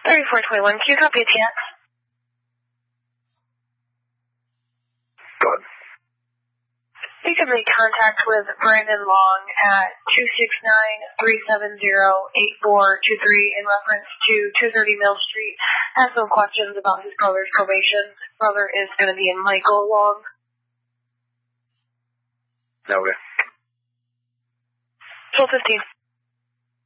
3421, Q copy ATX. Go ahead. You can make contact with Brandon Long at 269-370-8423 in reference to 230 Mill Street. Has some questions about his brother's probation. His brother is going to be Michael Long. Okay. 12:15.